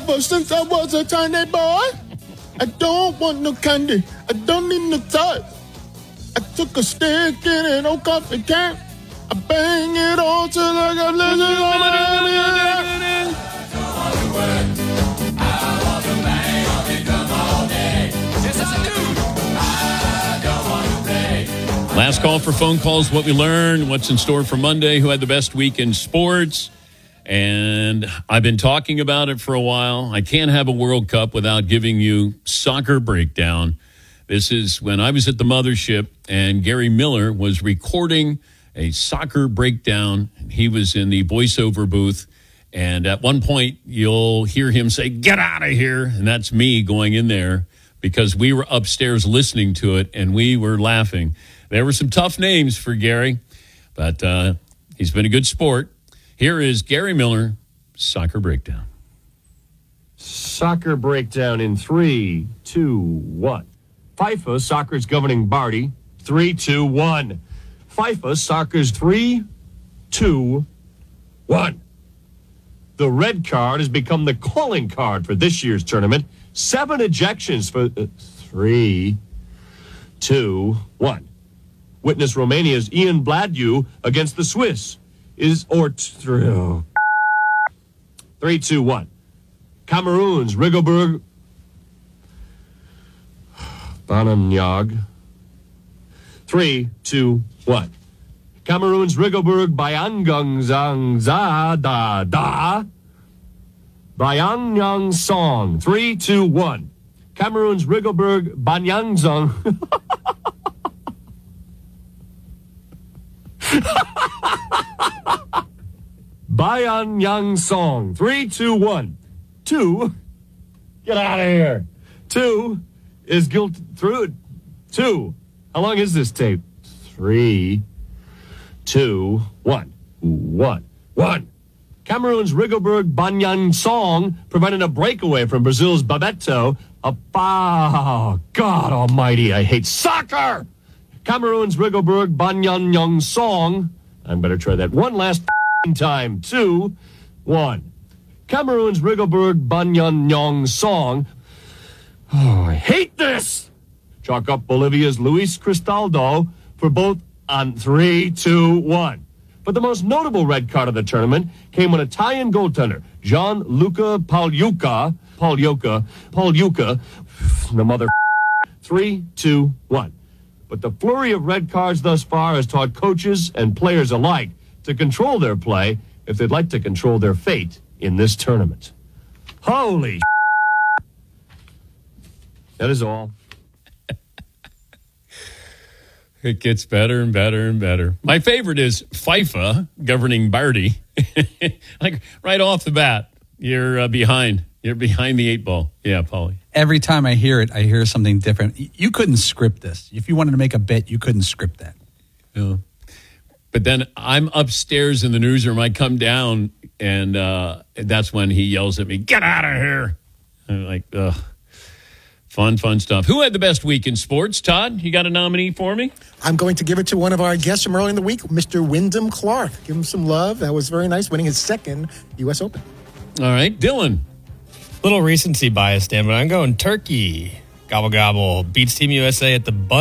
ever since I was a tiny boy. I don't want no candy. I don't need no toys. I took a stick in an old coffee can. I bang it on till I got Last call for phone calls, what we learned, what's in store for Monday, who had the best week in sports. And I've been talking about it for a while. I can't have a World Cup without giving you soccer breakdown. This is when I was at the mothership and Gary Miller was recording a soccer breakdown. He was in the voiceover booth. And at one point, you'll hear him say, "Get out of here." And that's me going in there because we were upstairs listening to it and we were laughing. There were some tough names for Gary, but he's been a good sport. Here is Gary Miller, Soccer Breakdown. Soccer Breakdown in 3, 2, 1. FIFA, soccer's governing body. 3, 2, 1. FIFA, soccer's 3, 2, 1. The red card has become the calling card for this year's tournament. 7 ejections for 3, 2, 1. Witness Romania's Ian Bladu against the Swiss. 3, 2, 1. Cameroon's Rigobert Bananyag. 3, 2, 1. Cameroon's Rigobert Bayangang Bayanyang Song. 3, 2, 1. Cameroon's Rigobert Banyangzong. Bayan Yang Song. 3, 2, 1. 2. Get out of here. 2 is guilt through. 2. How long is this tape? 3, 2, 1. 1. Cameroon's Rigobert Banyan Song prevented a breakaway from Brazil's Bebeto. Oh, God almighty, I hate soccer! Cameroon's Rigobert Banyan Song. I'm better try that one last time. 2, 1. Cameroon's Rigobert Banyan Song. Oh, I hate this! Chalk up Bolivia's Luis Cristaldo for both on 3, 2, 1. But the most notable red card of the tournament came when Italian goaltender Gianluca Pagliuca, the mother 3, 2, 1. But the flurry of red cards thus far has taught coaches and players alike to control their play if they'd like to control their fate in this tournament. Holy That is all. It gets better and better and better. My favorite is FIFA governing Barty. Like right off the bat, you're behind. You're behind the 8 ball. Yeah, Paulie. Every time I hear it, I hear something different. You couldn't script this. If you wanted to make a bet, you couldn't script that. Yeah. But then I'm upstairs in the newsroom. I come down, and that's when he yells at me, "Get out of here!" I'm like, ugh. Fun stuff. Who had the best week in sports? Todd, you got a nominee for me? I'm going to give it to one of our guests from early in the week, Mr. Wyndham Clark. Give him some love. That was very nice, winning his second U.S. Open. All right, Dylan. Little recency bias, Dan, but I'm going Turkey. Gobble, gobble. Beats Team USA at the buzzer.